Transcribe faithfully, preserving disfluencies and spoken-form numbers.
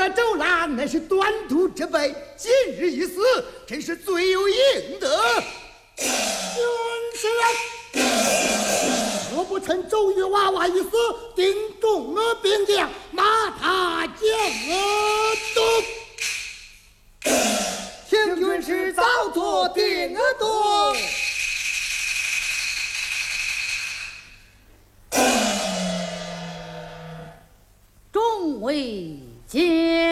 个周郎乃是短途之辈，今日一死，真是罪有应得。 军师，何不趁周玉娃娃一死，定众我兵将，马踏江东？ 请军师早做定夺。 众位将。